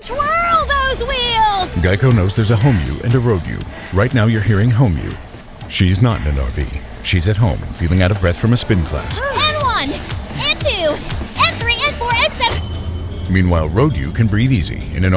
Twirl those wheels! Geico knows there's a home you and a road you. Right now you're hearing home you. She's not in an RV. She's at home, feeling out of breath from a spin class. N1, N2, N3, N4, N7. Meanwhile, road you can breathe easy in an